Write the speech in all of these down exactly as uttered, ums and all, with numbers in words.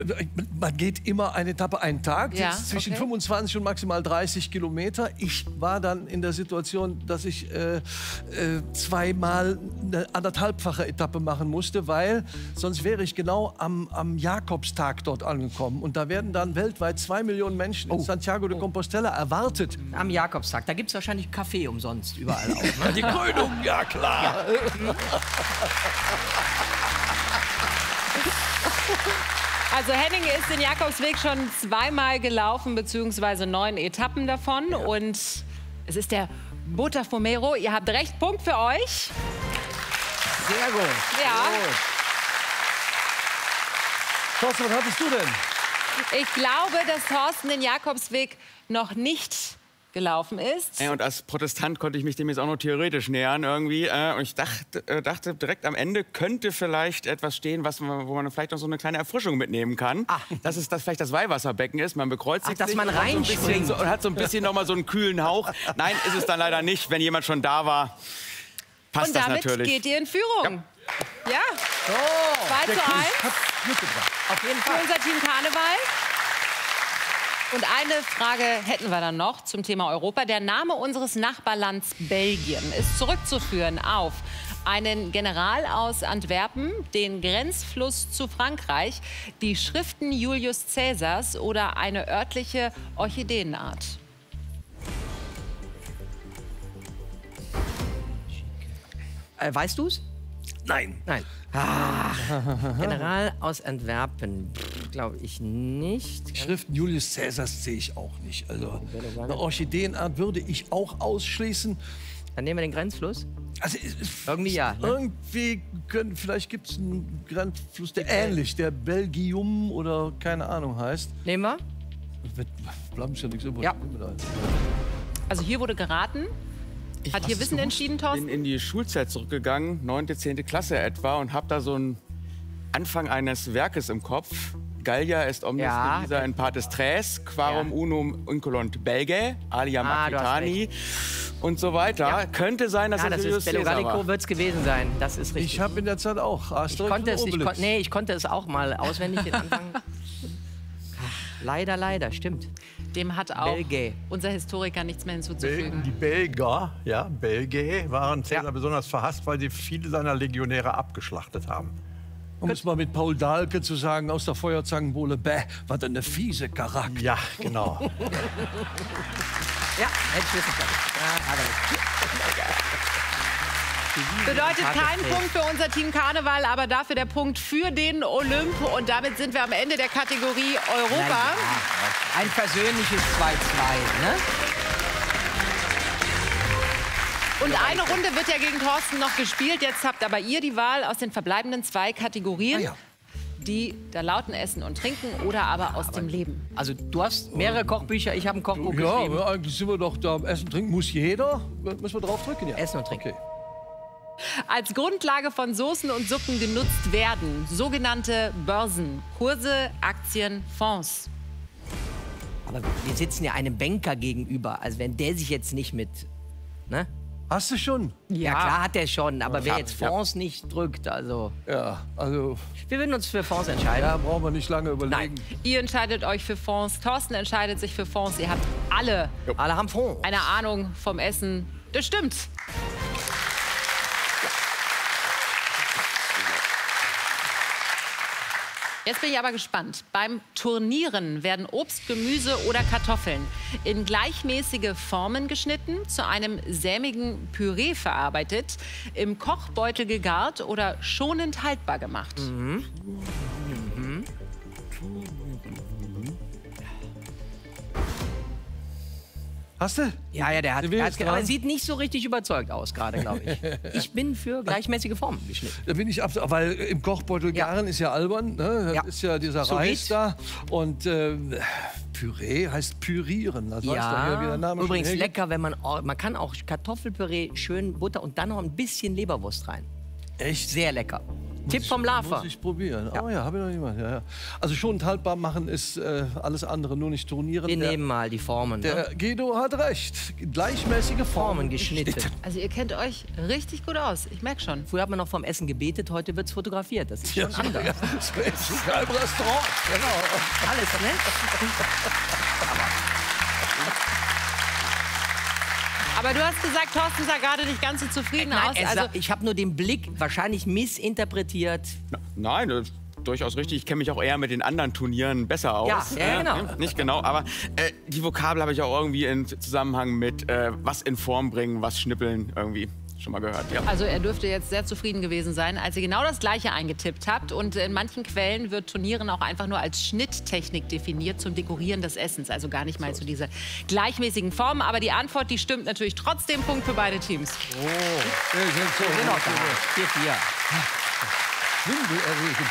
Man geht immer eine Etappe einen Tag, Ja, zwischen okay. fünfundzwanzig und maximal dreißig Kilometer. Ich war dann in der Situation, dass ich äh, äh, zweimal eine anderthalbfache Etappe machen musste, weil sonst wäre ich genau am, am Jakobstag dort angekommen. Und da werden dann weltweit zwei Millionen Menschen in Santiago de Compostela erwartet. Am Jakobstag, da gibt es wahrscheinlich Kaffee umsonst überall auch. Ne? Die Krönung, ja klar. Ja. Also Henning ist den Jakobsweg schon zweimal gelaufen, beziehungsweise neun Etappen davon. Ja. Und es ist der Botafomeiro. Ihr habt recht, Punkt für euch. Sehr gut. Ja. Gut. Thorsten, was hattest du denn? Ich glaube, dass Thorsten den Jakobsweg noch nicht gelaufen ist. Ja, und als Protestant konnte ich mich dem jetzt auch noch theoretisch nähern irgendwie. Äh, und ich dachte, äh, dachte, direkt am Ende könnte vielleicht etwas stehen, was man, wo man vielleicht noch so eine kleine Erfrischung mitnehmen kann. Ah. Dass es das vielleicht das Weihwasserbecken ist. Man bekreuzigt Ach, dass sich man und hat so ein bisschen reinspringt. so, und hat so ein bisschen noch mal so einen kühlen Hauch. Nein, ist es dann leider nicht. Wenn jemand schon da war, passt Und das damit natürlich. geht ihr in Führung. Ja. Ja. Oh, zwei zu eins auf jeden für Fall. unser Team Karneval. Und eine Frage hätten wir dann noch zum Thema Europa. Der Name unseres Nachbarlands Belgien ist zurückzuführen auf einen General aus Antwerpen, den Grenzfluss zu Frankreich, die Schriften Julius Caesars oder eine örtliche Orchideenart. Äh, weißt du's? Nein. Nein. Ah, General aus Antwerpen, glaube ich nicht. Schriften Julius Caesars sehe ich auch nicht. Also eine Orchideenart würde ich auch ausschließen. Dann nehmen wir den Grenzfluss. Also, es- Irgendwie ja, ne? Irgendwie können, vielleicht gibt es einen Grenzfluss, der ähnlich, der Belgium oder keine Ahnung heißt. Nehmen wir? Wird- Bleibt schon nichts übrig. Ja. Also hier wurde geraten. Hat hier Wissen entschieden, Ich bin Thorsten? in die Schulzeit zurückgegangen, neunte, zehnte Klasse etwa, und habe da so einen Anfang eines Werkes im Kopf. Gallia est omnis Ja. divisa in partes tres, quarum Ja. unum inculant Belgae, aliam Ah, du hast Aquitani und so weiter. Ja. Könnte sein, dass Ja, das das Julius ist Bello Caesar Gallico, war. wird es gewesen sein. Das ist richtig. Ich habe in der Zeit auch Ich Asterix konnte, und es, ich, Obelix. kon nee, ich konnte es auch mal auswendig den Anfang. Leider, leider, stimmt. Dem hat auch Belgae. unser Historiker nichts mehr hinzuzufügen. Die Belger, ja, Belgae, waren Caesar Ja. besonders verhasst, weil sie viele seiner Legionäre abgeschlachtet haben. Um es mal mit Paul Dahlke zu sagen, aus der Feuerzangenbowle, bäh, was eine fiese Charakter. Ja, genau. Ja, hätte ich wissen können. Ja, aber nicht. Bedeutet Hartes kein Training. Punkt für unser Team Karneval, aber dafür der Punkt für den Olymp. Und damit sind wir am Ende der Kategorie Europa. Ja, ein persönliches zwei zwei, ne? Und eine Runde wird ja gegen Thorsten noch gespielt. Jetzt habt aber ihr die Wahl aus den verbleibenden zwei Kategorien. Ah ja. Die da lauten Essen und Trinken oder aber aus dem Leben. Also du hast mehrere Kochbücher, ich habe ein Kochbuch Ja, geschrieben. ja, eigentlich sind wir doch da. Essen, trinken muss jeder. Müssen wir drauf drücken, ja. Essen und Trinken. Okay. Als Grundlage von Soßen und Suppen genutzt werden sogenannte Börsen, Kurse, Aktien, Fonds. Aber wir sitzen ja einem Banker gegenüber. Also wenn der sich jetzt nicht mit... Ne? Hast du schon? Ja, klar hat er schon, aber wer Ja, jetzt ja. Fonds nicht drückt, also... Ja, also, Wir würden uns für Fonds entscheiden. da brauchen wir nicht lange überlegen. Nein. Ihr entscheidet euch für Fonds, Thorsten entscheidet sich für Fonds. Ihr habt alle Alle haben Fonds. eine Ahnung vom Essen. Das stimmt. Jetzt bin ich aber gespannt. Beim Turnieren werden Obst, Gemüse oder Kartoffeln in gleichmäßige Formen geschnitten, zu einem sämigen Püree verarbeitet, im Kochbeutel gegart oder schonend haltbar gemacht. Hast du? Ja, ja, der hat, Der will der jetzt hat dran. aber sieht nicht so richtig überzeugt aus gerade, glaube ich. Ich bin für gleichmäßige Formen geschnitten. Da bin ich absolut, weil im Kochbeutel Ja. garen ist ja albern, ne? Das Ja. ist ja dieser Sous Reis vide. da. Und äh, Püree heißt pürieren. Das weißt du ja, wie der Name übrigens schon hergibt. lecker, wenn man, oh, man kann auch Kartoffelpüree, schön Butter und dann noch ein bisschen Leberwurst rein. Echt? Sehr lecker. Tipp vom Lava. Muss ich probieren. Ja. Oh ja, habe ich noch niemand. Ja, ja. Also schon haltbar machen ist äh, alles andere, nur nicht turnieren. Wir der, nehmen mal die Formen. der Ne? Guido hat recht. Gleichmäßige Formen, Formen geschnitten. Also ihr kennt euch richtig gut aus. Ich merke schon. Früher hat man noch vom Essen gebetet, heute wird es fotografiert. Das ist schon Ja, anders. ja, das ist sogar im Restaurant. Genau. Alles, ne? Aber du hast gesagt, Thorsten sah gerade nicht ganz so zufrieden Nein, aus. er Also, sa- ich habe nur den Blick wahrscheinlich missinterpretiert. Nein, das ist durchaus richtig. Ich kenne mich auch eher mit den anderen Turnieren besser aus. Ja, ja, genau. Äh, Nicht genau, aber äh, die Vokabel habe ich auch irgendwie in Zusammenhang mit äh, was in Form bringen, was schnippeln irgendwie schon mal gehört. Ja. also er dürfte jetzt sehr zufrieden gewesen sein, als ihr genau das Gleiche eingetippt habt. Und in manchen Quellen wird Turnieren auch einfach nur als Schnitttechnik definiert zum Dekorieren des Essens. Also gar nicht mal zu dieser gleichmäßigen Form. Aber die Antwort, die stimmt natürlich trotzdem. Punkt für beide Teams. Oh, wir sind so Wir sind noch da. vier vier. schwindelerregend.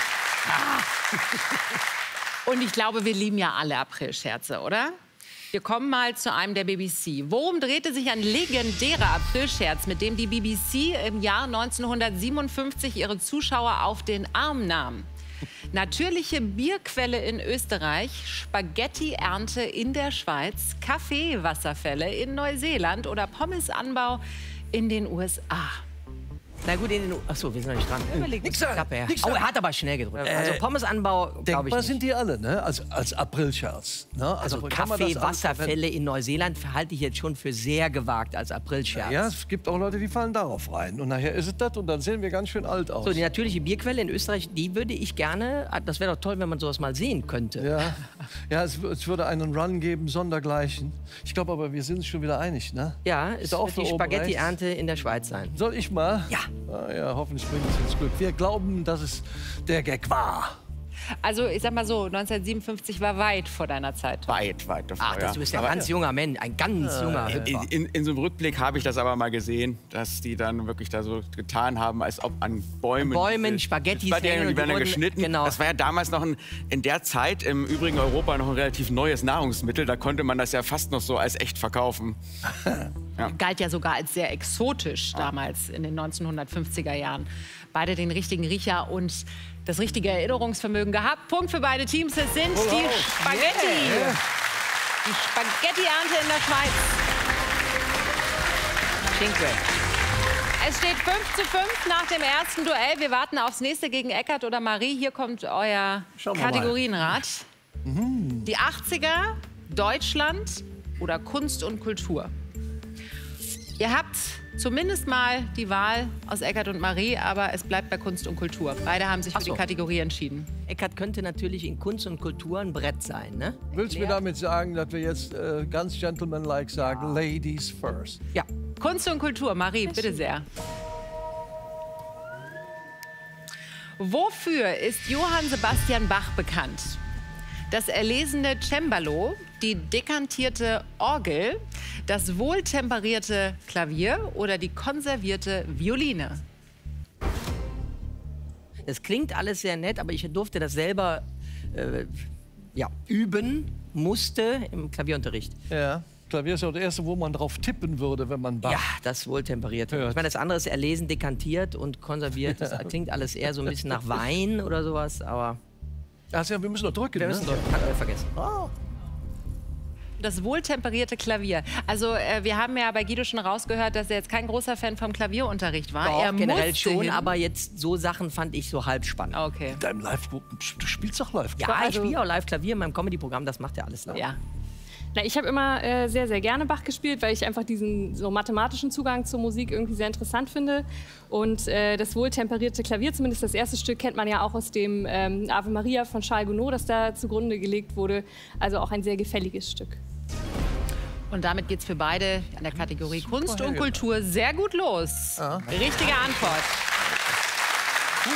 Und ich glaube, wir lieben ja alle Aprilscherze, oder? Wir kommen mal zu einem der B B C. Worum drehte sich ein legendärer Aprilscherz, mit dem die B B C im Jahr neunzehnhundertsiebenundfünfzig ihre Zuschauer auf den Arm nahm? Natürliche Bierquelle in Österreich, Spaghetti-Ernte in der Schweiz, Kaffeewasserfälle in Neuseeland oder Pommesanbau in den U S A? Na gut, in den... Achso, wir sind noch nicht dran. Überleg Nix sagen, Klappe, ja. nix Oh, sagen. er hat aber schnell gedrückt. also Pommesanbau, glaube ich Denkbar nicht. sind die alle, ne? Als, als Aprilscherz. Ne? Also kann man das Kaffeewasserfälle in Neuseeland halte ich jetzt schon für sehr gewagt als Aprilscherz. Ja, es gibt auch Leute, die fallen darauf rein. Und nachher ist es das und dann sehen wir ganz schön alt aus. So, die natürliche Bierquelle in Österreich, die würde ich gerne... Das wäre doch toll, wenn man sowas mal sehen könnte. ja, ja es, w- es würde einen Run geben, sondergleichen. Ich glaube aber, wir sind uns schon wieder einig, ne? Ja, es da auch wird für die oben Spaghetti-Ernte in der Schweiz sein. Soll ich mal? Ja. Ah, ja, hoffentlich bringt es ins Glück. Wir glauben, dass es der Gag war. Also ich sag mal so, neunzehnhundertsiebenundfünfzig war weit vor deiner Zeit. Weit, weit davor. Ach, das, du bist ja ein Aber ganz junger Mensch, ein ganz junger in, Hüpfer. in, in so einem Rückblick habe ich das aber mal gesehen, dass die dann wirklich da so getan haben, als ob an Bäumen... An Bäumen Spaghettis Spaghetti hängen und die die werden dann wurden- geschnitten. genau. Das war ja damals noch ein, in der Zeit im übrigen Europa noch ein relativ neues Nahrungsmittel. Da konnte man das ja fast noch so als echt verkaufen. Galt ja sogar als sehr exotisch damals in den neunzehnhundertfünfziger Jahren. Beide den richtigen Riecher und das richtige Erinnerungsvermögen gehabt. Punkt für beide Teams. Es sind Hurra. die Spaghetti. Yeah. Die Spaghetti-Ernte in der Schweiz. Schinke. Es steht fünf zu fünf nach dem ersten Duell. Wir warten aufs nächste gegen Eckart oder Marie. Hier kommt euer Schauen wir mal. Kategorienrat. Die achtziger, Deutschland oder Kunst und Kultur. Ihr habt zumindest mal die Wahl aus Eckart und Marie, aber es bleibt bei Kunst und Kultur. Beide haben sich für Ach so. die Kategorie entschieden. Eckart könnte natürlich in Kunst und Kultur ein Brett sein, ne? Willst du mir damit sagen, dass wir jetzt äh, ganz gentlemanlike sagen, Ladies first? Ja. Kunst und Kultur, Marie, bitte sehr. Wofür ist Johann Sebastian Bach bekannt? Das erlesene Cembalo, die dekantierte Orgel, das wohltemperierte Klavier oder die konservierte Violine? Das klingt alles sehr nett, aber ich durfte das selber äh, ja, üben, musste im Klavierunterricht. Ja. Klavier ist ja das erste, wo man drauf tippen würde, wenn man Bach. Ja, das wohltemperierte. Ja. Ich meine, das andere ist erlesen, dekantiert und konserviert. Das klingt alles eher so ein bisschen nach Wein oder sowas, aber Ach ja, wir müssen doch drücken. wir ne? müssen doch, hat er vergessen. Das wohltemperierte Klavier. Also äh, wir haben ja bei Guido schon rausgehört, dass er jetzt kein großer Fan vom Klavierunterricht war. Doch, er generell musste schon, hin. aber jetzt so Sachen fand ich so halb spannend. Okay. Deinem Live, du spielst doch live. Ja, ich spiele auch live Klavier in meinem Comedy-Programm, das macht ja alles live. Ja. Na, ich habe immer äh, sehr, sehr gerne Bach gespielt, weil ich einfach diesen so mathematischen Zugang zur Musik irgendwie sehr interessant finde. Und äh, das wohltemperierte Klavier, zumindest das erste Stück, kennt man ja auch aus dem ähm, Ave Maria von Charles Gounod, das da zugrunde gelegt wurde. Also auch ein sehr gefälliges Stück. Und damit geht's für beide an der Kategorie Kunst und Helga. Kultur sehr gut los. Richtige Antwort. Cool.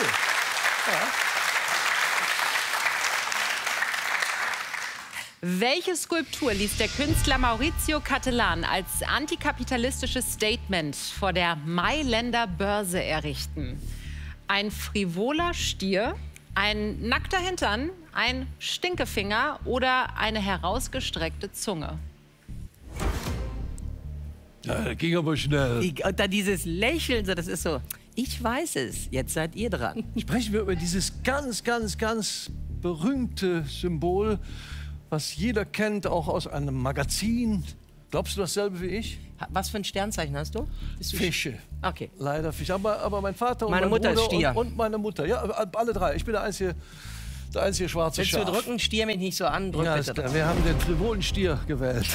Welche Skulptur ließ der Künstler Maurizio Cattelan als antikapitalistisches Statement vor der Mailänder Börse errichten? Ein frivoler Stier, ein nackter Hintern, ein Stinkefinger oder eine herausgestreckte Zunge? Ja, das ging aber schnell. Die, und dann dieses Lächeln, so, das ist so. Ich weiß es. Jetzt seid ihr dran. Sprechen wir über dieses ganz, ganz, ganz berühmte Symbol, was jeder kennt, auch aus einem Magazin. Glaubst du dasselbe wie ich? Was für ein Sternzeichen hast du? Bist du Fische. Okay. Leider Fische. Aber, aber mein Vater und Meine mein Mutter Bruder ist Stier. Und, und meine Mutter. Ja, alle drei. Ich bin der einzige, der einzige schwarze Willst du Schaf. drücken? Stier mich nicht so an. Drück Ja, bitte ist klar. drauf. Wir haben den frivolen Stier gewählt.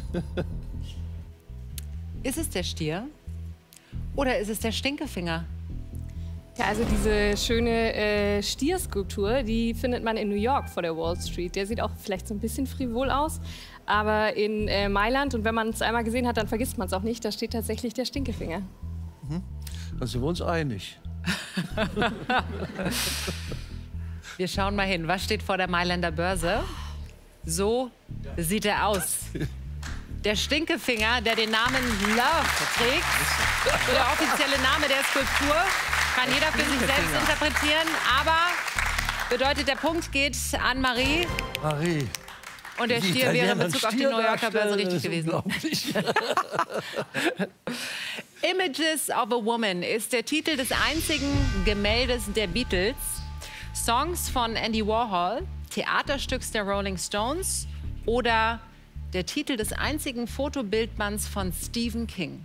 Ist es der Stier oder ist es der Stinkefinger? Ja, also diese schöne äh, Stierskulptur, die findet man in New York vor der Wall Street. Der sieht auch vielleicht so ein bisschen frivol aus, aber in äh, Mailand, und wenn man es einmal gesehen hat, dann vergisst man es auch nicht, da steht tatsächlich der Stinkefinger. Mhm. Dann sind wir uns einig. Wir schauen mal hin. Was steht vor der Mailänder Börse? So sieht er aus. Der Stinkefinger, der den Namen Love trägt. Der offizielle Name der Skulptur. Kann jeder für sich selbst interpretieren. Aber bedeutet, der Punkt geht an Marie. Marie. Und der Wie Stier wäre in Italiener Bezug auf die Stier New Yorker Börse darstellen, richtig das ist gewesen. unglaublich. Images of a Woman ist der Titel des einzigen Gemäldes der Beatles. Songs von Andy Warhol, Theaterstücks der Rolling Stones oder der Titel des einzigen Fotobildbands von Stephen King.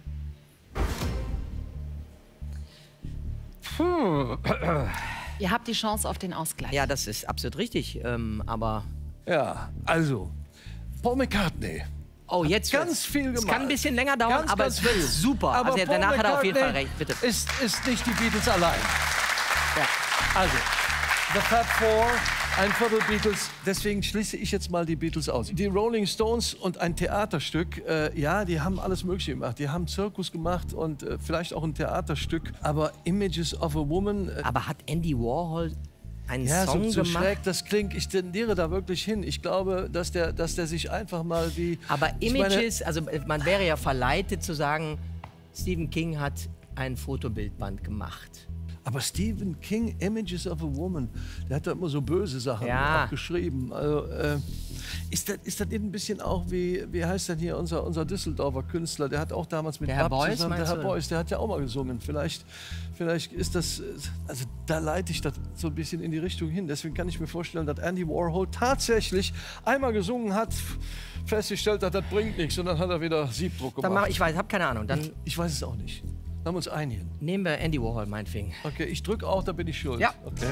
Hm. Ihr habt die Chance auf den Ausgleich. Ja, das ist absolut richtig. Ähm, aber. Ja, also, Paul McCartney. Oh, jetzt ganz wird's- viel gemacht. Es kann ein bisschen länger dauern, Ganz, aber ganz es wird viel. super. Aber Also Paul danach hat er auf jeden Fall McCartney recht. Bitte. Ist, ist nicht die Beatles allein. Ja. Also, The Fab Four, ein Viertel Beatles. Deswegen schließe ich jetzt mal die Beatles aus. Die Rolling Stones und ein Theaterstück, äh, ja, die haben alles Mögliche gemacht. Die haben Zirkus gemacht und äh, vielleicht auch ein Theaterstück. Aber Images of a Woman... Äh, Aber hat Andy Warhol einen ja, Song so, so gemacht? schräg das klingt, ich tendiere da wirklich hin. Ich glaube, dass der, dass der sich einfach mal wie... Aber ich meine, Images, also äh, man wäre ja verleitet zu sagen, Stephen King hat ein Fotobildband gemacht. aber Stephen King, Images of a Woman, der hat da immer so böse Sachen Ja. auch geschrieben. Also, äh, ist das, ist das nicht ein bisschen auch wie, wie heißt denn hier unser, unser Düsseldorfer Künstler, der hat auch damals mit Der Herr Bab Beuys, zusammen, der meinst Herr du? Beuys, der hat ja auch mal gesungen. Vielleicht, vielleicht ist das, äh, also da leite ich das so ein bisschen in die Richtung hin. Deswegen kann ich mir vorstellen, dass Andy Warhol tatsächlich einmal gesungen hat, festgestellt hat, das bringt nichts, und dann hat er wieder Siebdruck Dann gemacht. mach, ich weiß, habe keine Ahnung. Dann Ich weiß es auch nicht. Haben wir uns einigen. nehmen wir Andy Warhol, meinetwegen. Okay, ich drücke auch, da bin ich schuld. Ja. Okay.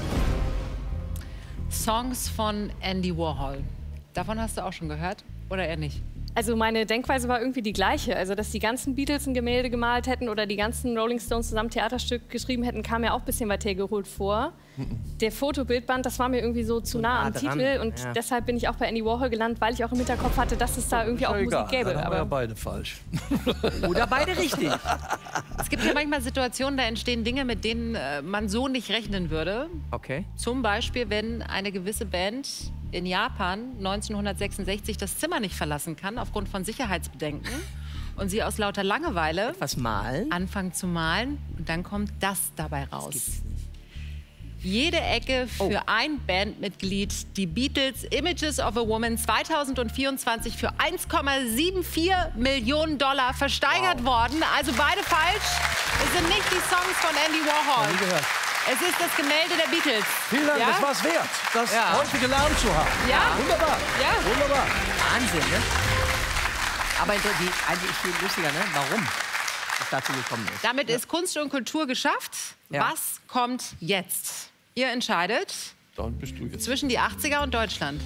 Songs von Andy Warhol. Davon hast du auch schon gehört? Oder eher nicht? Also meine Denkweise war irgendwie die gleiche. Also dass die ganzen Beatles ein Gemälde gemalt hätten oder die ganzen Rolling Stones zusammen Theaterstück geschrieben hätten, kam mir auch ein bisschen weit hergeholt vor. Der Fotobildband, das war mir irgendwie so zu nah nah am dran, Titel und ja. deshalb bin ich auch bei Andy Warhol gelandet, weil ich auch im Hinterkopf hatte, dass es da irgendwie auch Ja, egal. Musik gäbe. Dann haben wir ja Aber beide falsch. Oder beide richtig. Es gibt ja manchmal Situationen, da entstehen Dinge, mit denen äh, man so nicht rechnen würde. Okay. Zum Beispiel, wenn eine gewisse Band in Japan neunzehnhundertsechsundsechzig das Zimmer nicht verlassen kann, aufgrund von Sicherheitsbedenken, und sie aus lauter Langeweile Was malen? anfangen zu malen, und dann kommt das dabei raus. Jede Ecke für Oh. ein Bandmitglied, die Beatles Images of a Woman zweitausendvierundzwanzig für eins Komma vierundsiebzig Millionen Dollar versteigert worden. Also beide falsch. Es sind nicht die Songs von Andy Warhol. Nie gehört. Es ist das Gemälde der Beatles. Vielen Dank, Ja? das war's wert, das Ja. heute gelernt zu haben. Ja. Wunderbar. Ja. Wunderbar. Wahnsinn, ne? Aber die, eigentlich viel lustiger, ne? Warum es dazu gekommen ist. Damit ist Kunst und Kultur geschafft. Ja. Was kommt jetzt? Ihr entscheidet Dann bist du jetzt. zwischen die achtziger und Deutschland.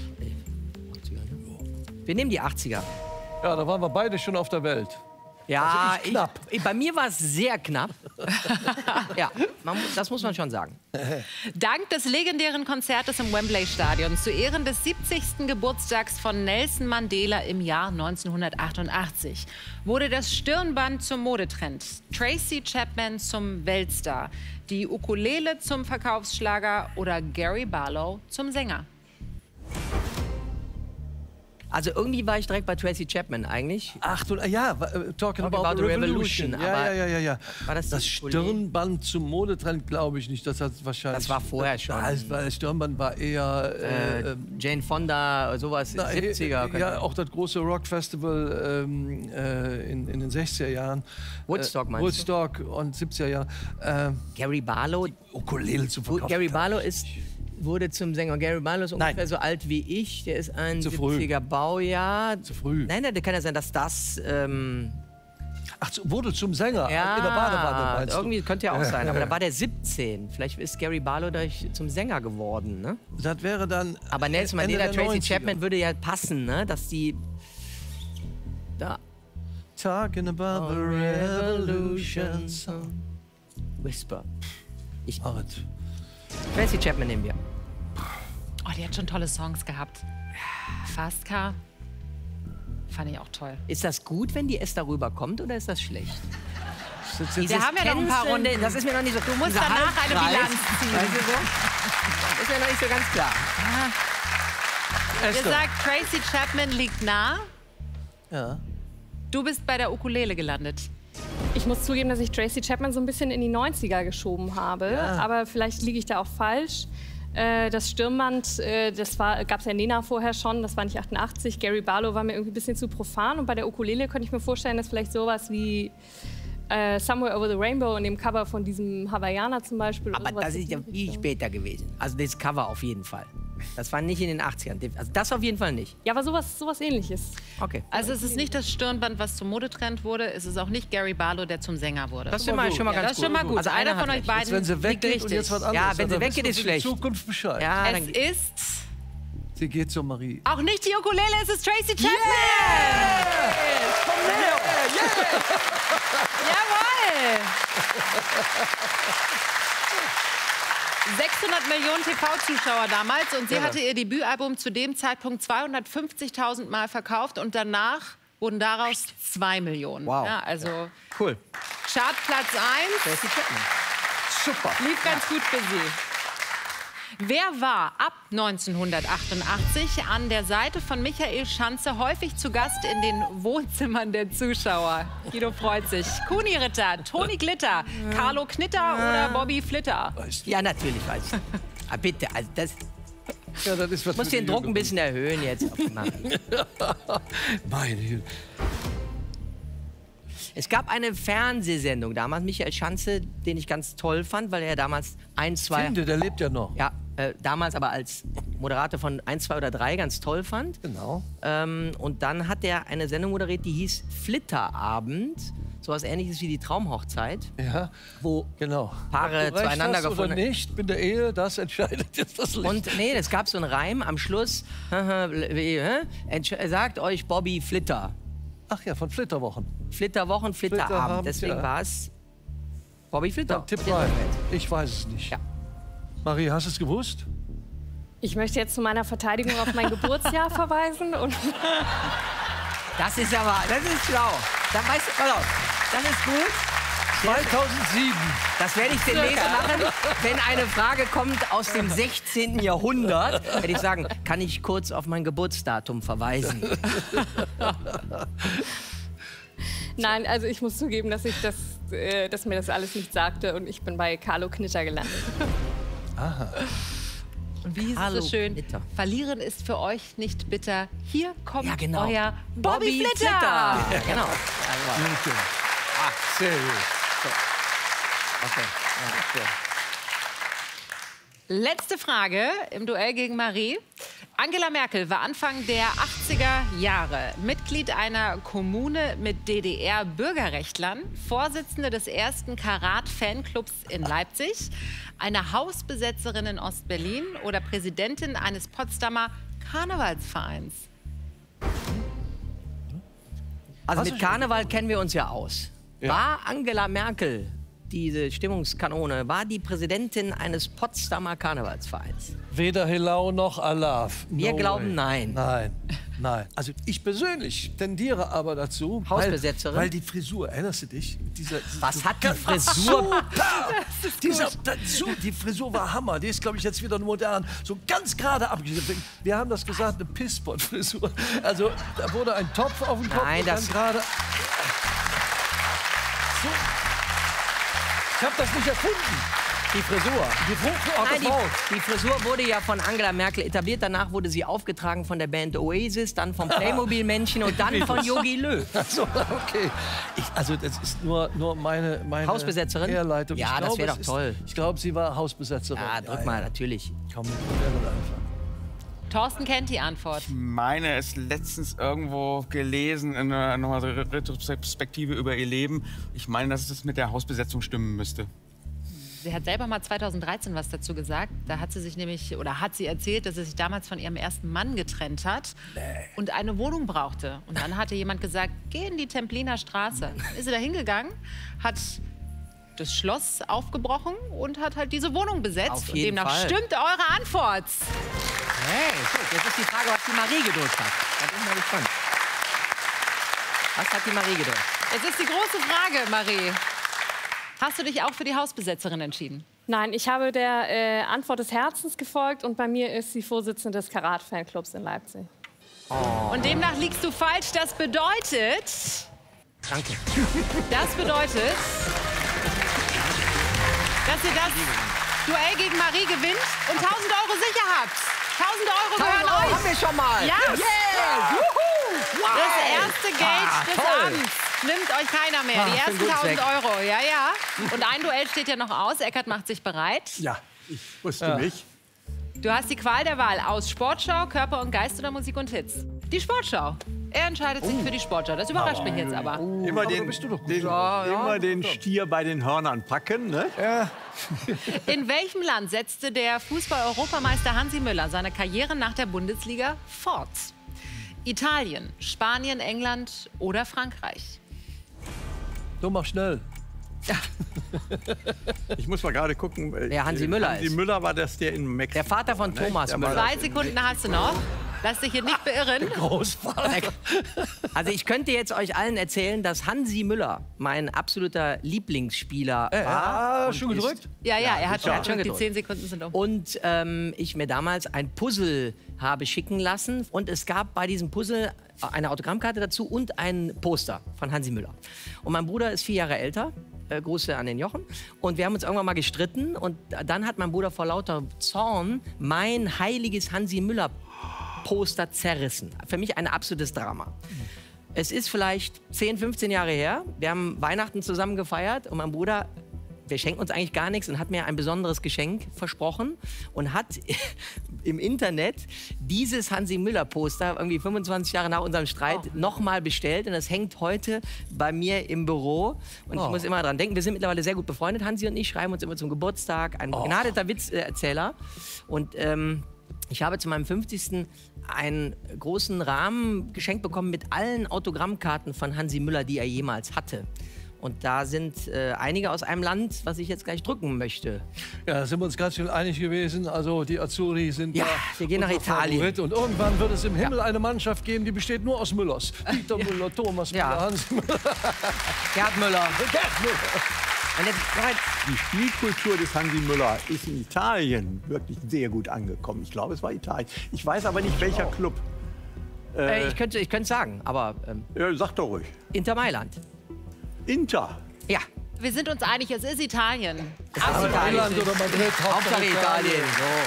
Wir nehmen die achtziger. Ja, da waren wir beide schon auf der Welt. Ja, Also ich knapp. Ich, bei mir war es sehr knapp. Ja, man, mu- das muss man schon sagen. Dank des legendären Konzertes im Wembley-Stadion zu Ehren des siebzigsten Geburtstags von Nelson Mandela im Jahr neunzehnhundertachtundachtzig wurde das Stirnband zum Modetrend, Tracy Chapman zum Weltstar, die Ukulele zum Verkaufsschlager oder Gary Barlow zum Sänger. Also irgendwie war ich direkt bei Tracy Chapman eigentlich. Ach du, ja, uh, talking, Talking about, about the the Revolution. Revolution, Ja, aber ja, ja, ja, ja. war das das die Stirnband zum Modetrend, glaube ich nicht. Das hat wahrscheinlich. Das war vorher schon. Das, das Stirnband war eher. Äh, Äh, Jane Fonda, sowas, na, siebziger. äh, Ja, auch das große Rockfestival ähm, äh, in, in den sechziger Jahren. Woodstock äh, meinst du? Woodstock und siebziger Jahren. Äh, Gary Barlow. Ukulele zu verkaufen. Gary Barlow ist, wurde zum Sänger. Gary Barlow ist ungefähr Nein. so alt wie ich. Der ist ein Zu früh. siebziger Baujahr. Zu früh. Nein, nein, das kann ja sein, dass das... Ähm, Ach, wurde zum Sänger ja, in der Badewanne, meinst du? irgendwie könnte ja auch sein. Aber da war der siebzehn. Vielleicht ist Gary Barlow dadurch zum Sänger geworden, ne? Das wäre dann. Aber Nelson Ende Mandela, der Tracy neunziger. Chapman würde ja passen, ne? Dass die... Da... Talking about the revolution song. Whisper. Ich, Marit. Tracy Chapman nehmen wir. Oh, die hat schon tolle Songs gehabt. Fast Car. Fand ich auch toll. Ist das gut, wenn die S darüber kommt, oder ist das schlecht? Wir haben ja noch ein paar Runden. Das ist mir noch nicht so... Du musst dieser danach eine Halbkreis, Bilanz ziehen. Weißt du so? Das ist mir noch nicht so ganz klar. Ihr Esther. sagt, Tracy Chapman liegt nah. Ja. Du bist bei der Ukulele gelandet. Ich muss zugeben, dass ich Tracy Chapman so ein bisschen in die neunziger geschoben habe. Ja. Aber vielleicht liege ich da auch falsch. Äh, das Stirnband, äh, das gab es ja Nena vorher schon, das war nicht achtundachtzig. Gary Barlow war mir irgendwie ein bisschen zu profan. Und bei der Ukulele könnte ich mir vorstellen, dass vielleicht sowas wie äh, Somewhere Over the Rainbow in dem Cover von diesem Hawaiianer zum Beispiel. oder Aber sowas das in ist die ja viel Richtung. später gewesen. Also das Cover auf jeden Fall. Das war nicht in den achtzigern. Also das auf jeden Fall nicht. Ja, aber sowas, sowas Ähnliches. Okay. Also es ist nicht das Stirnband, was zum Modetrend wurde. Es ist auch nicht Gary Barlow, der zum Sänger wurde. Das ist schon mal, schon mal ja, ganz das ist schon mal gut. Also einer einer von hat euch recht. beiden Jetzt, wenn sie liegt weggeht und richtig. jetzt was anderes. Ja, wenn sie dann weggeht, wissen wir ist für die schlecht. Zukunft Bescheid. Ja, Es dann, ist Sie geht zur Marie. auch nicht die Ukulele, es ist Tracy Chapman. Jawohl. sechshundert Millionen T V-Zuschauer damals und sie hatte ihr Debütalbum zu dem Zeitpunkt zweihundertfünfzigtausend Mal verkauft und danach wurden daraus zwei Millionen. Wow. Ja, also cool. Chartplatz eins, Tracy Chapman. Super. lief ganz gut für sie. Wer war ab neunzehnhundertachtundachtzig an der Seite von Michael Schanze häufig zu Gast in den Wohnzimmern der Zuschauer? Guido freut sich. Kuni Ritter, Toni Glitter, Carlo Knitter oder Bobby Flitter? Ja, natürlich weiß ich. Ah, bitte, also das... Ja, das ist was Ich muss für die den Druck ein Jüngeren. bisschen erhöhen jetzt auf die Marie. Meine Güte. Es gab eine Fernsehsendung damals, Michael Schanze, den ich ganz toll fand, weil er damals ein, zwei... Finde, der lebt ja noch. Ja, äh, damals aber als Moderator von eins, zwei oder drei ganz toll fand. Genau. Ähm, und dann hat er eine Sendung moderiert, die hieß Flitterabend. Sowas Ähnliches wie die Traumhochzeit, Ja, wo genau. Paare Ob du recht zueinander hast oder gefunden... nicht, mit der Ehe, das entscheidet jetzt das Licht. Und nee, es gab so einen Reim am Schluss. Entsch- sagt euch Bobby Flitter. Ach ja, von Flitterwochen. Flitterwochen, Flitterabend. Flitterabend, Deswegen ja. war es Bobby Flitter. Dann tipp rein. Ich weiß es nicht. Ja. Marie, hast du es gewusst? Ich möchte jetzt zu meiner Verteidigung auf mein Geburtsjahr verweisen. Und Das ist aber, das ist schlau. Dann weißt du, pass auf, das ist gut. zweitausendsieben. Das werde ich demnächst machen. Wenn eine Frage kommt aus dem sechzehnten Jahrhundert, werde ich sagen, kann ich kurz auf mein Geburtsdatum verweisen. nein, also ich muss zugeben, dass, ich das, äh, dass mir das alles nicht sagte und ich bin bei Carlo Knitter gelandet. Und wie hieß Carlo es so schön? Knitter. Verlieren ist für euch nicht bitter. Hier kommt Ja, genau. euer Bobby, Flitter. Ja, genau. Ah, sehr gut. Okay. Ja, cool. Letzte Frage im Duell gegen Marie. Angela Merkel war Anfang der achtziger Jahre Mitglied einer Kommune mit D D R-Bürgerrechtlern, Vorsitzende des ersten Karat-Fanclubs in Leipzig, eine Hausbesetzerin in Ostberlin oder Präsidentin eines Potsdamer Karnevalsvereins. Also Hast mit du schon- Karneval kennen wir uns ja aus. Ja. War Angela Merkel, diese Stimmungskanone, war die Präsidentin eines Potsdamer Karnevalsvereins? Weder Helau noch Alaf. Wir No glauben way. nein. Nein. Nein. Also ich persönlich tendiere aber dazu. Hausbesetzerin? Weil, weil die Frisur, erinnerst du dich? Dieser, Was hat die Frisur? Super! Dieser, dazu, die Frisur war Hammer. Die ist, glaube ich, jetzt wieder modern. So ganz gerade abgeschnitten. Wir haben das gesagt, eine Pisspot-Frisur. Also da wurde ein Topf auf dem Kopf Nein, und das dann gerade... So. Ich habe das nicht erfunden. Die Frisur. Die Frisur, Nein, die, die Frisur wurde ja von Angela Merkel etabliert. Danach wurde sie aufgetragen von der Band Oasis, dann vom Playmobil-Männchen und dann von Jogi Löw. So, okay. Ich, also das ist nur, nur meine, meine Hausbesetzerin? Herleitung. Ja, ich das glaub, wäre es doch ist, toll. Ich glaube, sie war Hausbesetzerin. Ja, drück ja, mal, ja. natürlich. Komm, ich probiere das einfach. Thorsten kennt die Antwort. Ich meine, es letztens irgendwo gelesen, in einer nochmal so Retrospektive über ihr Leben. Ich meine, dass es mit der Hausbesetzung stimmen müsste. Sie hat selber mal zweitausenddreizehn was dazu gesagt. Da hat sie sich nämlich, oder hat sie erzählt, dass sie sich damals von ihrem ersten Mann getrennt hat und eine Wohnung brauchte. Und dann hatte jemand gesagt, geh in die Templiner Straße. Dann ist sie da hingegangen, hat das Schloss aufgebrochen und hat halt diese Wohnung besetzt. Auf Und jeden demnach Fall. stimmt eure Antwort. Hey, gut, jetzt ist die Frage, was die Marie gedrückt hat. Da bin ich mal gespannt. Was hat die Marie gedrückt? Jetzt ist die große Frage, Marie. Hast du dich auch für die Hausbesetzerin entschieden? Nein, ich habe der äh, Antwort des Herzens gefolgt und bei mir ist sie Vorsitzende des Karat-Fanclubs in Leipzig. Und demnach liegst du falsch. Das bedeutet... Danke. Das bedeutet, dass ihr das Duell gegen Marie gewinnt und tausend Euro sicher habt. tausend Euro gehören Oh, euch. haben wir schon mal. Ja. Yeah. Juhu. Wow. Das erste Geld Ah, des toll. Amts nimmt euch keiner mehr. Die Ah, ersten bin gut tausend weg. Euro. Ja, ja. Und ein Duell steht ja noch aus. Eckart macht sich bereit. Ja, ich wusste mich. Du hast die Qual der Wahl aus Sportschau, Körper und Geist oder Musik und Hits. Die Sportschau. Er entscheidet sich für die Sportschau. Das überrascht mich jetzt aber. Immer, den, bist du doch gut. den, immer den Stier bei den Hörnern packen, ne? In welchem Land setzte der Fußball-Europameister Hansi Müller seine Karriere nach der Bundesliga fort? Italien, Spanien, England oder Frankreich? Du mach schnell. Ich muss mal gerade gucken. äh, Wer Hansi Müller Hansi ist. Müller war das, der in Mexiko. Der Vater von war, ne? Thomas Der war Müller. Zwei Sekunden hast du noch. Lass dich hier nicht beirren. Großvater. Also ich könnte jetzt euch allen erzählen, dass Hansi Müller mein absoluter Lieblingsspieler war. Ah, und schon ist. gedrückt? Ja, ja, er hat sicher. schon Schon die gedrückt. zehn Sekunden sind um. Und ähm, ich mir damals ein Puzzle habe schicken lassen. Und es gab bei diesem Puzzle eine Autogrammkarte dazu und ein Poster von Hansi Müller. Und mein Bruder ist vier Jahre älter. Äh, Grüße an den Jochen. Und wir haben uns irgendwann mal gestritten. Und dann hat mein Bruder vor lauter Zorn mein heiliges Hansi Müller Poster zerrissen. Für mich ein absolutes Drama. Es ist vielleicht zehn, fünfzehn Jahre her. Wir haben Weihnachten zusammen gefeiert und mein Bruder, wir schenken uns eigentlich gar nichts und hat mir ein besonderes Geschenk versprochen und hat im Internet dieses Hansi Müller Poster irgendwie fünfundzwanzig Jahre nach unserem Streit Oh. nochmal bestellt und das hängt heute bei mir im Büro und ich muss immer dran denken, wir sind mittlerweile sehr gut befreundet, Hansi und ich, schreiben uns immer zum Geburtstag, ein begnadeter Witzerzähler und ähm, ich habe zu meinem fünfzigsten einen großen Rahmen geschenkt bekommen mit allen Autogrammkarten von Hansi Müller, die er jemals hatte. Und da sind äh, einige aus einem Land, was ich jetzt gleich drücken möchte. Ja, da sind wir uns ganz schön einig gewesen. Also die Azzurri sind Ja, da wir gehen nach unser Italien. Favorit. Und irgendwann wird es im Himmel eine Mannschaft geben, die besteht nur aus Müllers. Dieter Müller, Thomas Müller, Ja. Hans Müller, Gerd Müller. Gerd Müller. Und jetzt, Die Spielkultur des Hansi Müller ist in Italien wirklich sehr gut angekommen. Ich glaube, es war Italien. Ich weiß aber nicht, welcher Club. äh, ich könnte ich könnte sagen, aber ähm, Ja, sag doch ruhig. Inter Mailand. Inter. Ja, Wir sind uns einig, es ist Italien. aber Mailand oder Madrid. Hauptsache Italien.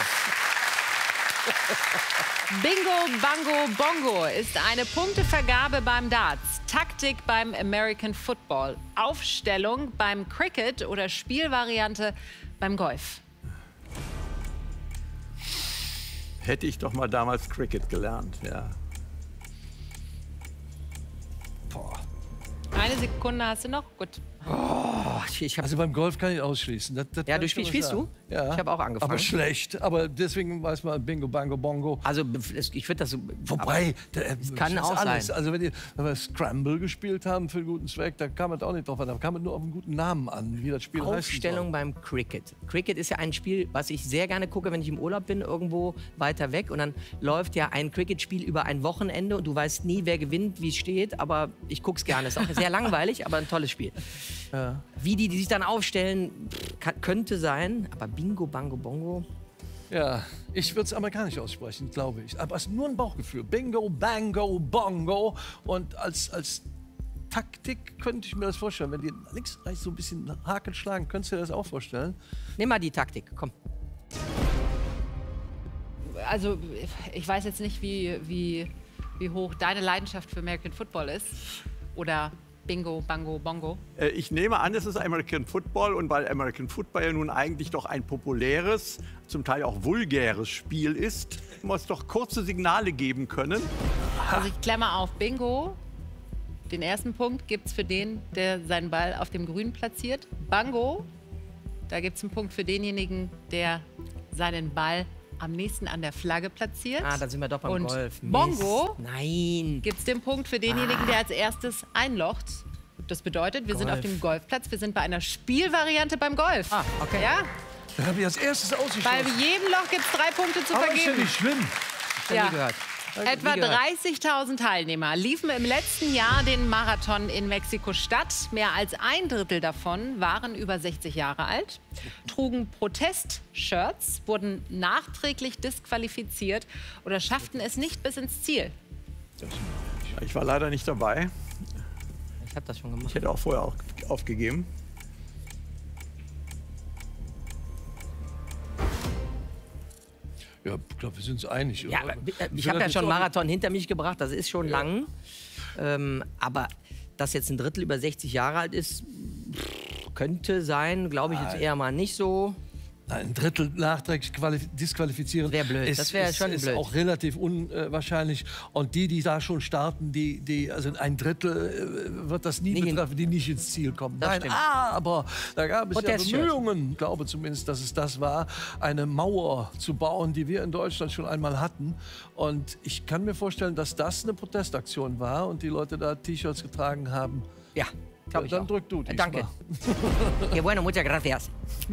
Bingo, Bango, Bongo ist eine Punktevergabe beim Darts, Taktik beim American Football, Aufstellung beim Cricket oder Spielvariante beim Golf. Hätte ich doch mal damals Cricket gelernt. Ja. Eine Sekunde hast du noch. Gut. Oh, ich hab, Also beim Golf kann ich ausschließen. Das, das ja, kann du ich schon spielst, mal spielst du? sagen. Ja. Ich habe auch angefangen. Aber schlecht. Aber deswegen weiß man Bingo, Bango, Bongo. Also ich finde das so... Wobei, der, kann das auch alles. sein. Also wenn, die, wenn wir Scramble gespielt haben für einen guten Zweck, da kam es auch nicht drauf an. Da kam es nur auf einen guten Namen an, wie das Spiel heißt. Aufstellung beim Cricket. Cricket ist ja ein Spiel, was ich sehr gerne gucke, wenn ich im Urlaub bin, irgendwo weiter weg. Und dann läuft ja ein Cricket-Spiel über ein Wochenende und du weißt nie, wer gewinnt, wie es steht. Aber ich gucke es gerne. Ist auch sehr langweilig, aber ein tolles Spiel. Ja. Wie die, die sich dann aufstellen, kann, könnte sein. Aber Bingo, Bango, Bongo... Ja, ich würde es amerikanisch aussprechen, glaube ich. Aber es ist nur ein Bauchgefühl. Bingo, Bango, Bongo. Und als, als Taktik könnte ich mir das vorstellen. Wenn die links, rechts so ein bisschen Haken schlagen, könntest du dir das auch vorstellen? Nimm mal die Taktik, komm. Also ich weiß jetzt nicht, wie, wie, wie hoch deine Leidenschaft für American Football ist. Oder Bingo, Bango, Bongo. Äh, Ich nehme an, es ist American Football und weil American Football ja nun eigentlich doch ein populäres, zum Teil auch vulgäres Spiel ist, muss es doch kurze Signale geben können. Also ich klemmer auf Bingo. Den ersten Punkt gibt es für den, der seinen Ball auf dem Grün platziert. Bango, da gibt es einen Punkt für denjenigen, der seinen Ball am nächsten an der Flagge platziert. Ah, dann sind wir doch beim Und Golf. Mist. Bongo Nein. gibt es den Punkt für denjenigen, Ah. der als erstes einlocht. Das bedeutet, wir sind Golf. auf dem Golfplatz, wir sind bei einer Spielvariante beim Golf. Ah, okay. Ja? Da habe ich als erstes Bei ausgeschlossen. jedem Loch gibt es drei Punkte zu Aber ist ja vergeben. nicht schlimm. Ich hab nie gehört. Etwa Nie gehört. dreißigtausend Teilnehmer liefen im letzten Jahr den Marathon in Mexiko-Stadt. Mehr als ein Drittel davon waren über sechzig Jahre alt, trugen Protest-Shirts, wurden nachträglich disqualifiziert oder schafften es nicht bis ins Ziel. Ich war leider nicht dabei. Ich habe das schon gemacht. Ich hätte auch vorher auch aufgegeben. Ja, ich glaube, wir sind uns einig. Ja, oder? aber, äh, ich will habe ja das schon jetzt auch- Marathon hinter mich gebracht, das ist schon lang. Ähm, aber dass jetzt ein Drittel über sechzig Jahre alt ist, pff, könnte sein, glaube ich jetzt eher mal nicht so. Ein Drittel nachträglich qualif- disqualifizieren. Wär blöd. Ist, Das wär ist, schon ist blöd. auch relativ unwahrscheinlich. Und die, die da schon starten, die, die, also ein Drittel äh, wird das nie Nicht in- betreffen, die nicht ins Ziel kommen. Das Nein, stimmt. aber da gab es ja Protestshirts. Bemühungen, ich glaube zumindest, dass es das war, eine Mauer zu bauen, die wir in Deutschland schon einmal hatten. Und ich kann mir vorstellen, dass das eine Protestaktion war und die Leute da T-Shirts getragen haben. Ja, glaube ich Dann auch. drück du Äh, diesmal. Danke. Ja, bueno, muchas gracias.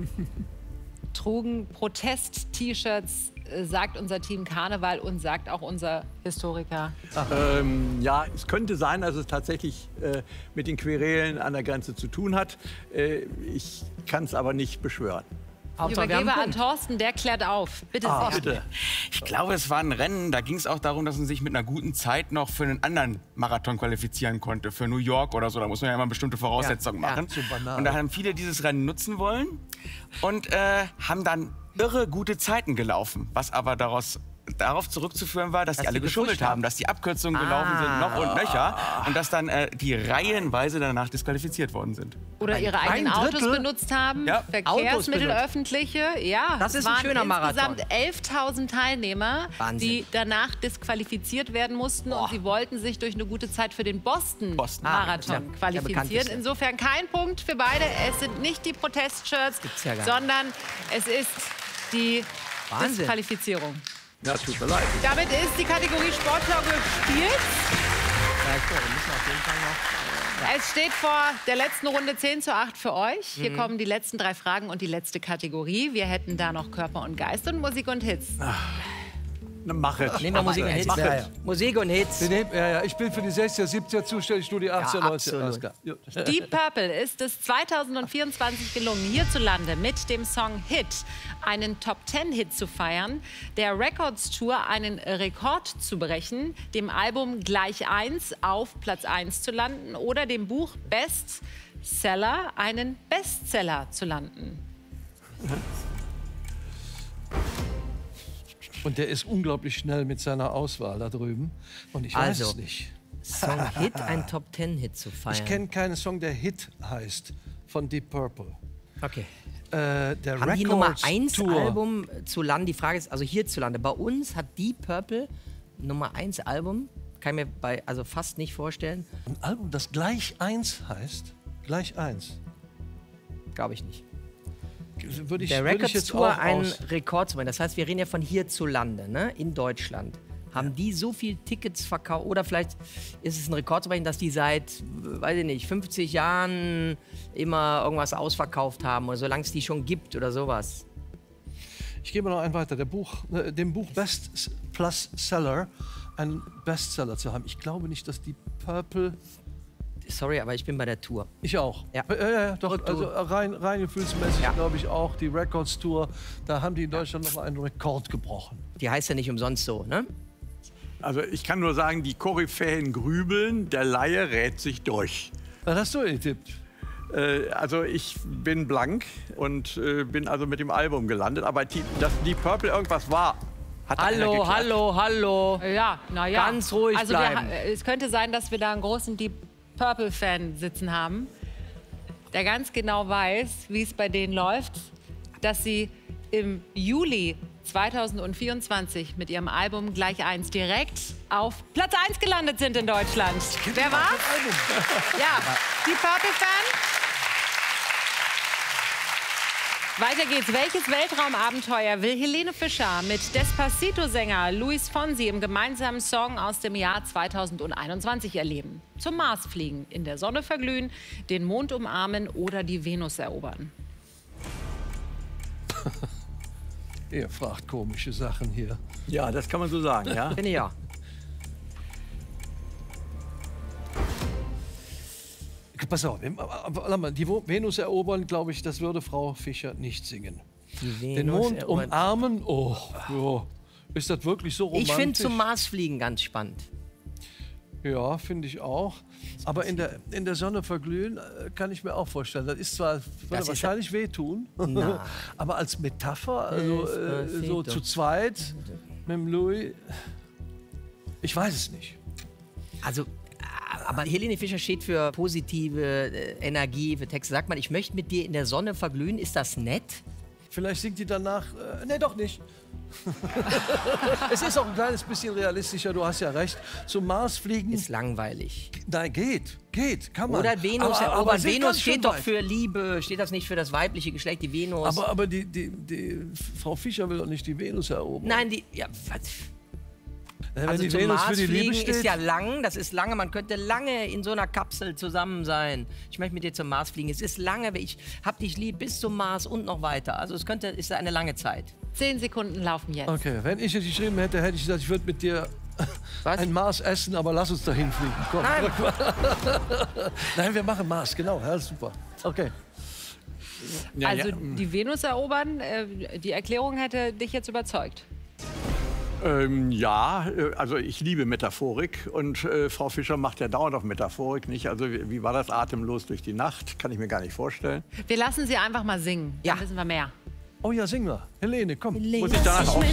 Trugen Protest-T-Shirts, äh, sagt unser Team Karneval und sagt auch unser Historiker. Ähm, ja, es könnte sein, dass es tatsächlich äh, mit den Querelen an der Grenze zu tun hat. Äh, ich kann es aber nicht beschwören. Ich Hauptsache, wir haben übergebe einen an Punkt. Thorsten, der klärt auf. Bitte Ah, sehr. bitte. Ich glaube, es war ein Rennen, da ging es auch darum, dass man sich mit einer guten Zeit noch für einen anderen Marathon qualifizieren konnte. Für New York oder so, da muss man ja immer bestimmte Voraussetzungen Ja, ja. machen. So banal. Und da haben viele dieses Rennen nutzen wollen und äh, haben dann irre gute Zeiten gelaufen, was aber daraus darauf zurückzuführen war, dass, Dass die alle die geschummelt gefuscht haben. haben, dass die Abkürzungen gelaufen sind, noch und nöcher. Und dass dann äh, die reihenweise danach disqualifiziert worden sind. Oder ihre eigenen ein Autos Drittel? benutzt haben, Ja. Verkehrsmittel, benutzt. öffentliche. Ja, Das es ist ein waren schöner Marathon. insgesamt elftausend Teilnehmer, Wahnsinn. die danach disqualifiziert werden mussten. Und sie wollten sich durch eine gute Zeit für den Boston. Boston-Marathon Ah, ja, der qualifizieren. bekannteste. Insofern kein Punkt für beide. Es sind nicht die Protestshirts, gibt's ja gar nicht. sondern es ist die Wahnsinn. Disqualifizierung. Ja, tut mir leid. Damit ist die Kategorie Sportschau gespielt. Ja, ich, wir müssen auf jeden Fall noch. Es steht vor der letzten Runde zehn zu acht für euch. Hier kommen die letzten drei Fragen und die letzte Kategorie. Wir hätten da noch Körper und Geist und Musik und Hits. Na, mach es. Nehmen wir Musik und Hits. Mach Ja, es. ja. Musik und Hits. Wir nehmen, ja, ja, ich bin für die sechziger, siebziger zuständig, du die achtziger, neunziger. absolut. Alles klar. Ja. Deep Purple ist es zweitausendvierundzwanzig gelungen, hierzulande mit dem Song Hit einen Top-Ten-Hit zu feiern, der Records Tour einen Rekord zu brechen, dem Album Gleich eins auf Platz eins zu landen oder dem Buch Bestseller einen Bestseller zu landen. Und der ist unglaublich schnell mit seiner Auswahl da drüben. Und ich weiß Also. es nicht. Song Hit, ein Top Ten Hit zu feiern. Ich kenne keinen Song, der Hit heißt, von Deep Purple. Okay. Äh, der Haben die Nummer Records eins Tour. Album zu landen? Die Frage ist, also hierzulande. Bei uns hat Deep Purple Nummer eins Album. Kann ich mir bei, also fast nicht vorstellen. Ein Album, das gleich eins heißt. Gleich eins. glaube ich nicht. Würde ich, Der würde ich Records jetzt Tour auch einen aus. Rekord zu machen. Das heißt, wir reden ja von hierzulande, ne? In Deutschland. Haben die so viel Tickets verkauft? Oder vielleicht ist es ein Rekord zu brechen, dass die seit, weiß ich nicht, fünfzig Jahren immer irgendwas ausverkauft haben oder solange es die schon gibt oder sowas. Ich gebe noch einen weiter. Der Buch, äh, dem Buch Best Plus Seller, einen Bestseller zu haben. Ich glaube nicht, dass die Purple. Sorry, aber ich bin bei der Tour. Ich auch. Ja. Ja, ja, ja doch. Und du? Also rein, rein gefühlsmäßig Ja. glaube ich auch. Die Records Tour, da haben die in Deutschland noch mal einen Rekord gebrochen. Die heißt ja nicht umsonst so, ne? Also ich kann nur sagen, die Koryphäen grübeln, der Laie rät sich durch. Was hast du getippt? Äh, also ich bin blank und äh, bin also mit dem Album gelandet. Aber die, dass die Purple irgendwas war, hat einer Hallo, geklatscht. hallo, hallo. Ja, naja. Ganz ruhig also bleiben. Wir, es könnte sein, dass wir da einen großen Deep Purple-Fan sitzen haben, der ganz genau weiß, wie es bei denen läuft, dass sie im Juli zweitausendvierundzwanzig mit ihrem Album Gleich eins direkt auf Platz eins gelandet sind in Deutschland. Wer war's? Ja, die Purple-Fan. Weiter geht's. Welches Weltraumabenteuer will Helene Fischer mit Despacito-Sänger Luis Fonsi im gemeinsamen Song aus dem Jahr zweitausendeinundzwanzig erleben? Zum Mars fliegen, in der Sonne verglühen, den Mond umarmen oder die Venus erobern? Ihr fragt komische Sachen hier. Ja, das kann man so sagen, ja. Bin ich ja. Pass auf, warte mal, die Venus erobern, glaube ich, das würde Frau Fischer nicht singen. Die Den Venus Mond erobert- umarmen, oh, ja. Ist das wirklich so romantisch? Ich finde zum Mars fliegen ganz spannend. Ja, finde ich auch. Aber in der, in der Sonne verglühen äh, kann ich mir auch vorstellen. Das ist zwar, würde ist wahrscheinlich wehtun, Nein. aber als Metapher, also äh, so Despacito. zu zweit mit dem Louis, ich weiß es nicht. Also, aber Helene Fischer steht für positive äh, Energie, für Texte. Sagt man, ich möchte mit dir in der Sonne verglühen. Ist das nett? Vielleicht singt die danach, äh, nee, doch nicht. Es ist auch ein kleines bisschen realistischer, du hast ja recht. Zum Mars fliegen, Ist langweilig. nein, geht, geht, kann man. Oder Venus aber, erobern. aber sie Venus kann schon steht doch weit. für Liebe. Steht das nicht für das weibliche Geschlecht, die Venus? Aber, aber die, die, die Frau Fischer will doch nicht die Venus erobern. Nein, die. Ja, was? Wenn Also die zum Venus Mars für die Liebe fliegen steht, ist ja lang, das ist lange, man könnte lange in so einer Kapsel zusammen sein. Ich möchte mit dir zum Mars fliegen. Es ist lange, ich hab dich lieb bis zum Mars und noch weiter. Also es könnte, ist eine lange Zeit. Zehn Sekunden laufen jetzt. Okay, wenn ich jetzt geschrieben hätte, hätte ich gesagt, ich würde mit dir Was? ein Mars essen, aber lass uns dahin fliegen. Komm. Nein. Nein, wir machen Mars, genau. Ja, super. Okay. Ja, Also ja. die Venus erobern, äh, die Erklärung hätte dich jetzt überzeugt. Ähm, ja, äh, also ich liebe Metaphorik und äh, Frau Fischer macht ja dauernd auf Metaphorik, nicht? Also wie, wie war das atemlos durch die Nacht? Kann ich mir gar nicht vorstellen. Wir lassen sie einfach mal singen. Ja. Dann wissen wir mehr. Oh ja, sing mal. Helene, komm. Muss ich danach auch